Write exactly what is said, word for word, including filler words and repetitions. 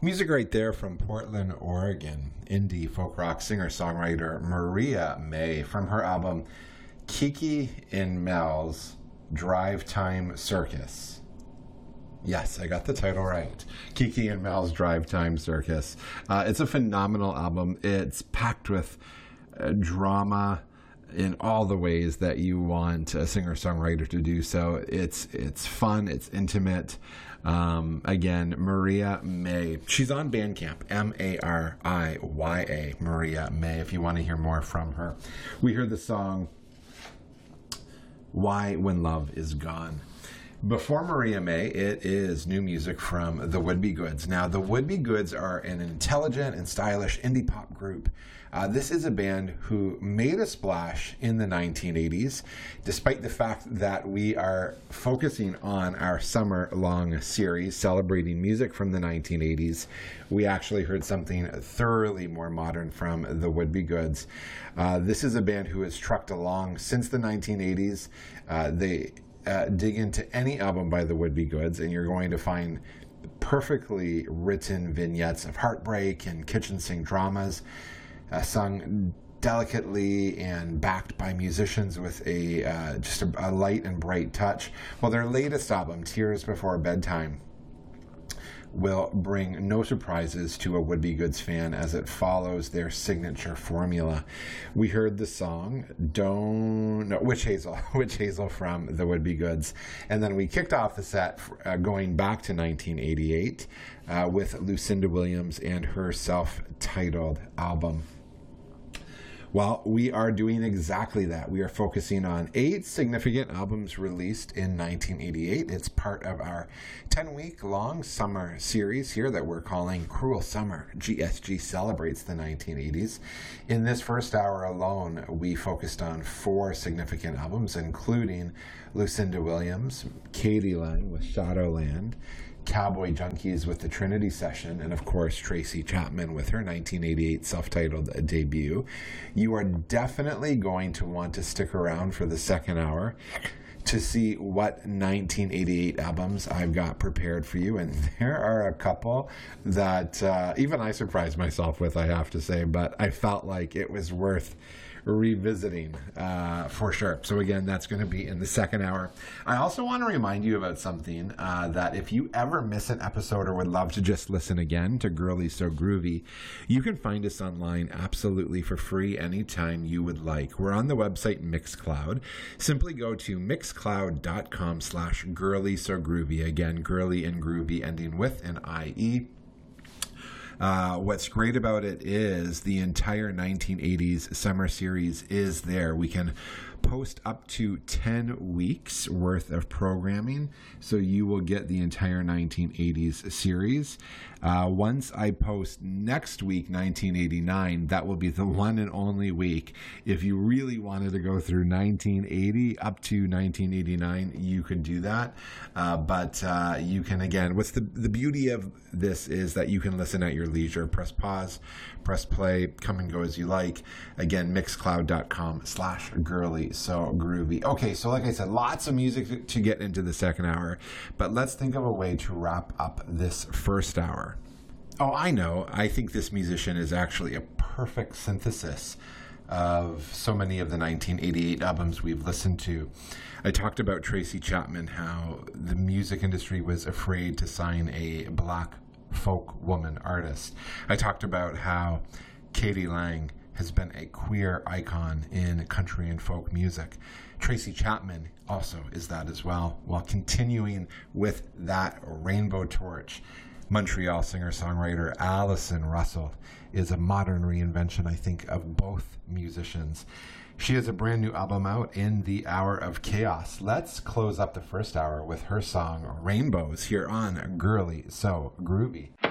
Music right there from Portland, Oregon. Indie folk rock singer-songwriter Maria May from her album Kiki and Mel's Drive Time Circus. Yes, I got the title right. Kiki and Mel's Drive Time Circus. Uh, it's a phenomenal album. It's packed with uh, drama in all the ways that you want a singer-songwriter to do so. It's it's fun. It's intimate. Um, again, Maria May. She's on Bandcamp, M A R I Y A, Maria May, if you want to hear more from her. We heard the song Why When Love Is Gone. Before Maria May, it is new music from The Would Be Goods. Now, The Would Be Goods are an intelligent and stylish indie pop group. Uh, this is a band who made a splash in the nineteen eighties, despite the fact that we are focusing on our summer-long series celebrating music from the nineteen eighties. We actually heard something thoroughly more modern from The Would Be Goods. Uh, this is a band who has trucked along since the nineteen eighties. Uh, they uh, dig into any album by The Would Be Goods, and you're going to find perfectly written vignettes of heartbreak and kitchen sink dramas, Uh, sung delicately and backed by musicians with a uh, just a, a light and bright touch. Well, their latest album, Tears Before Bedtime, will bring no surprises to a Would Be Goods fan as it follows their signature formula. We heard the song Don't no, Witch Hazel, Witch Hazel from The Would Be Goods, and then we kicked off the set uh, going back to nineteen eighty-eight uh, with Lucinda Williams and her self-titled album. Well, we are doing exactly that. We are focusing on eight significant albums released in nineteen eighty-eight. It's part of our ten-week-long summer series here that we're calling Cruel Summer. G S G celebrates the nineteen eighties. In this first hour alone, we focused on four significant albums, including Lucinda Williams, Katie Lang with Shadowland, Cowboy Junkies with the Trinity Session, and of course Tracy Chapman with her nineteen eighty-eight self-titled debut. You are definitely going to want to stick around for the second hour to see what nineteen eighty-eight albums I've got prepared for you, and there are a couple that uh, even I surprised myself with, I have to say, but I felt like it was worth revisiting uh, for sure. So again, that's going to be in the second hour. I also want to remind you about something uh, that if you ever miss an episode or would love to just listen again to Girly So Groovy, you can find us online absolutely for free anytime you would like. We're on the website Mixcloud. Simply go to mixcloud.com slash girly so groovy. Again, girly and groovy ending with an I E. Uh, what's great about it is the entire nineteen eighties summer series is there. We can post up to ten weeks worth of programming, so you will get the entire nineteen eighties series. Uh, once I post next week, nineteen eighty-nine, that will be the one and only week. If you really wanted to go through nineteen eighty up to nineteen eighty-nine, you could do that. Uh, but uh, you can, again, what's the, the beauty of this is that you can listen at your leisure. Press pause, press play, come and go as you like. Again, mixcloud.com slash girly so groovy. Okay, so like I said, lots of music to get into the second hour, but let's think of a way to wrap up this first hour. Oh, I know. I think this musician is actually a perfect synthesis of so many of the nineteen eighty-eight albums we've listened to. I talked about Tracy Chapman, how the music industry was afraid to sign a black folk woman artist. I talked about how Katie Lang has been a queer icon in country and folk music. Tracy Chapman also is that as well, while continuing with that rainbow torch. Montreal singer-songwriter Allison Russell is a modern reinvention, I think, of both musicians. She has a brand new album out in the Hour of Chaos. Let's close up the first hour with her song Rainbows here on Girly So Groovy.